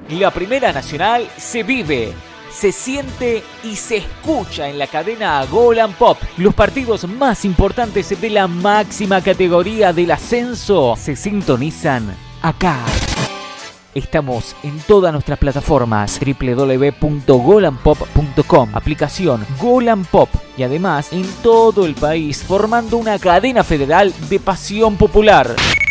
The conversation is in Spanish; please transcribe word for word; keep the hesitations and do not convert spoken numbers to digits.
La Primera Nacional se vive, se siente y se escucha en la cadena Gol and Pop. Los partidos más importantes de la máxima categoría del ascenso se sintonizan acá. Estamos en todas nuestras plataformas, doble u doble u doble u punto gol and pop punto com, aplicación Gol and Pop y además en todo el país formando una cadena federal de pasión popular.